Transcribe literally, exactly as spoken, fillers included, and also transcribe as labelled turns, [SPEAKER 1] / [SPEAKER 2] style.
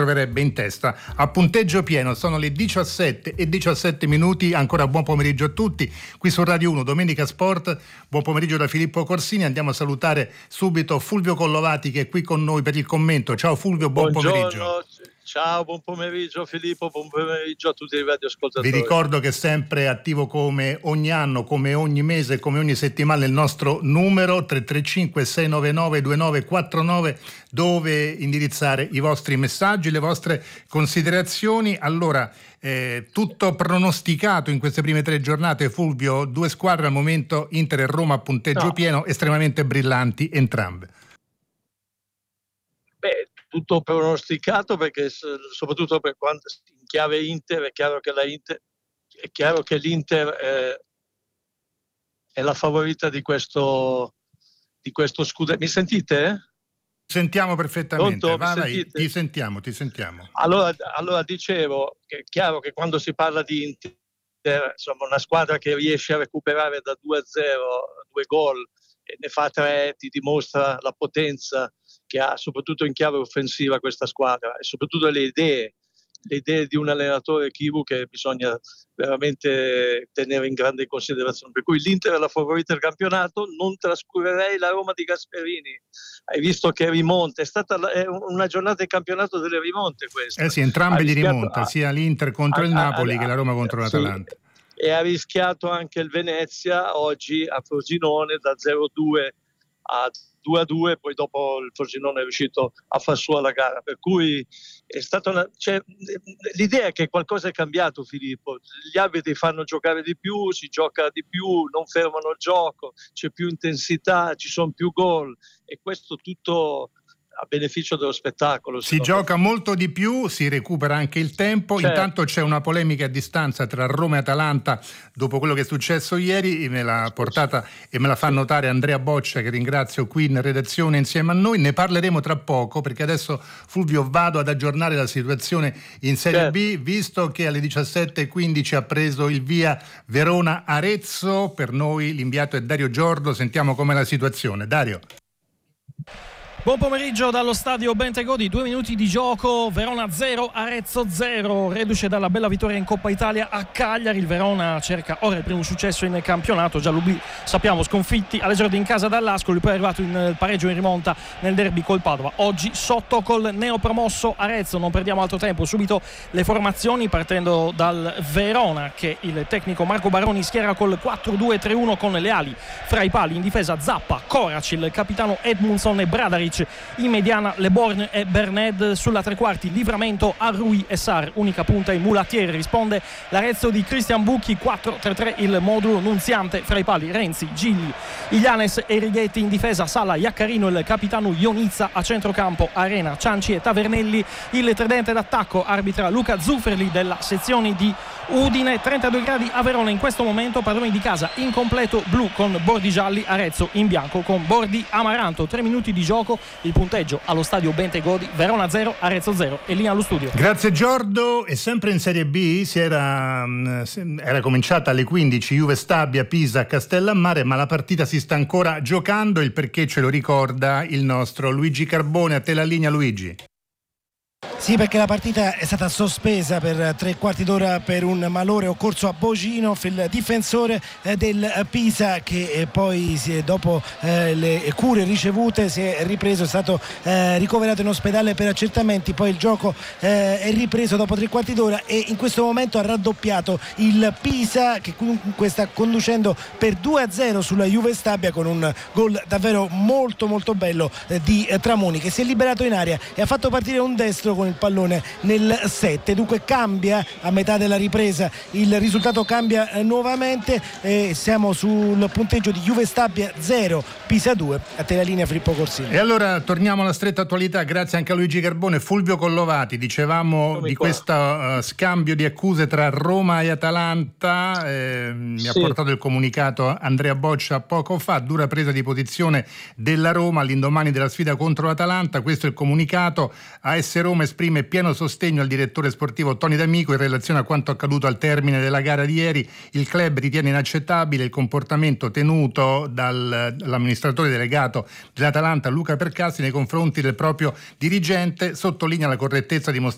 [SPEAKER 1] troverebbe in testa a punteggio pieno. Sono le diciassette e diciassette minuti, ancora buon pomeriggio a tutti qui su Radio uno, Domenica Sport. Buon pomeriggio da Filippo Corsini. Andiamo a salutare subito Fulvio Collovati che è qui con noi per il commento. Ciao Fulvio, buon
[SPEAKER 2] Buongiorno.
[SPEAKER 1] pomeriggio.
[SPEAKER 2] Ciao, buon pomeriggio Filippo, buon pomeriggio a tutti i radioascoltatori.
[SPEAKER 1] Vi ricordo che è sempre attivo come ogni anno, come ogni mese, come ogni settimana il nostro numero tre tre cinque sei nove nove due nove quattro nove, dove indirizzare i vostri messaggi, le vostre considerazioni. Allora, eh, tutto pronosticato in queste prime tre giornate, Fulvio, due squadre al momento, Inter e Roma a punteggio
[SPEAKER 2] no.
[SPEAKER 1] pieno, estremamente brillanti entrambe.
[SPEAKER 2] Beh, tutto pronosticato, perché soprattutto per quanto in chiave Inter è chiaro che la Inter è chiaro che l'Inter eh, è la favorita di questo di questo scudetto. Mi sentite?
[SPEAKER 1] Sentiamo perfettamente.
[SPEAKER 2] Pronto?
[SPEAKER 1] Vai,
[SPEAKER 2] Mi
[SPEAKER 1] vai,
[SPEAKER 2] sentite?
[SPEAKER 1] ti sentiamo, ti sentiamo.
[SPEAKER 2] Allora, allora dicevo che è chiaro che quando si parla di Inter, insomma, una squadra che riesce a recuperare da due a zero due gol e ne fa tre, ti dimostra la potenza che ha soprattutto in chiave offensiva questa squadra e soprattutto le idee, le idee di un allenatore Chivu che bisogna veramente tenere in grande considerazione. Per cui l'Inter è la favorita del campionato, non trascurerei la Roma di Gasperini. Hai visto che rimonta, è stata la, è una giornata di campionato delle rimonte questa.
[SPEAKER 1] Eh sì, entrambe li
[SPEAKER 2] rischiato,
[SPEAKER 1] rimonta,
[SPEAKER 2] ah,
[SPEAKER 1] sia l'Inter contro
[SPEAKER 2] ah,
[SPEAKER 1] il Napoli
[SPEAKER 2] ah,
[SPEAKER 1] che la Roma contro
[SPEAKER 2] sì,
[SPEAKER 1] l'Atalanta.
[SPEAKER 2] e ha rischiato anche il Venezia oggi a Frosinone da zero a due a due a due, poi dopo il Frosinone è riuscito a far sua la gara, per cui è stata una, cioè, l'idea è che qualcosa è cambiato, Filippo. Gli arbitri fanno giocare di più, si gioca di più, non fermano il gioco, c'è più intensità, ci sono più gol e questo tutto a beneficio dello spettacolo.
[SPEAKER 1] Si gioca
[SPEAKER 2] me.
[SPEAKER 1] molto di più, si recupera anche il tempo.
[SPEAKER 2] Certo.
[SPEAKER 1] Intanto c'è una polemica a distanza tra Roma e Atalanta dopo quello che è successo ieri, me l'ha portata e me la fa notare Andrea Boccia, che ringrazio qui in redazione insieme a noi. Ne parleremo tra poco, perché adesso, Fulvio, vado ad aggiornare la situazione in Serie
[SPEAKER 2] Certo.
[SPEAKER 1] B, visto che alle diciassette e quindici ha preso il via Verona-Arezzo. Per noi l'inviato è Dario Giordo. Sentiamo com'è la situazione. Dario.
[SPEAKER 3] Buon pomeriggio dallo stadio Bentegodi, due minuti di gioco, Verona zero, Arezzo zero, reduce dalla bella vittoria in Coppa Italia a Cagliari. Il Verona cerca ora il primo successo in campionato, gialloblu sappiamo sconfitti all'esordio in casa dall'Ascoli, poi è arrivato in pareggio in rimonta nel derby col Padova, oggi sotto col neopromosso Arezzo. Non perdiamo altro tempo, subito le formazioni partendo dal Verona, che il tecnico Marco Baroni schiera col quattro due tre uno con le ali fra i pali, in difesa Zappa, Korac, il capitano Edmundson e Bradaric, in mediana Leborn e Berned, sulla tre quarti Livramento, Arrui e Sar, unica punta in Mulatieri. Risponde l'Arezzo di Cristian Bucchi, quattro tre tre il modulo Nunziante, fra i pali Renzi, Gigli, Iglianes e Righetti, in difesa Sala, Iaccarino, il capitano Ionizza, a centrocampo Arena, Cianci e Tavernelli. Il tridente d'attacco arbitra Luca Zufferli della sezione di Udine. Trentadue gradi a Verona in questo momento, padroni di casa in completo blu con bordi gialli, Arezzo in bianco con bordi amaranto. Tre minuti di gioco, il punteggio allo stadio Bentegodi, Verona zero, Arezzo zero, e lì allo studio.
[SPEAKER 1] Grazie Giordo. E sempre in Serie B si era, era cominciata alle quindici, Juve Stabia, Pisa, Castellammare, ma la partita si sta ancora giocando. Il perché ce lo ricorda il nostro Luigi Carbone. A te la linea, Luigi.
[SPEAKER 4] Sì, perché la partita è stata sospesa per tre quarti d'ora per un malore occorso a Boginov, il difensore del Pisa, che poi dopo le cure ricevute si è ripreso, è stato ricoverato in ospedale per accertamenti. Poi il gioco è ripreso dopo tre quarti d'ora e in questo momento ha raddoppiato il Pisa, che comunque sta conducendo per due a zero sulla Juve Stabia, con un gol davvero molto molto bello di Tramoni, che si è liberato in aria e ha fatto partire un destro con il pallone nel sette. Dunque cambia a metà della ripresa, il risultato cambia eh, nuovamente e siamo sul punteggio di Juve Stabia zero, Pisa due. A te la linea, Filippo Corsini.
[SPEAKER 1] E allora torniamo alla stretta attualità, grazie anche a Luigi Carbone. Fulvio Collovati, dicevamo Come di qua. questo uh, scambio di accuse tra Roma e Atalanta, eh, mi sì. ha portato il comunicato Andrea Boccia poco fa. Dura presa di posizione della Roma all'indomani della sfida contro l'Atalanta. Questo è il comunicato. A S Roma esprime pieno sostegno al direttore sportivo Toni D'Amico in relazione a quanto accaduto al termine della gara di ieri. Il club ritiene inaccettabile il comportamento tenuto dall'amministratore delegato dell'Atalanta Luca Percassi nei confronti del proprio dirigente, sottolinea la correttezza dimostrata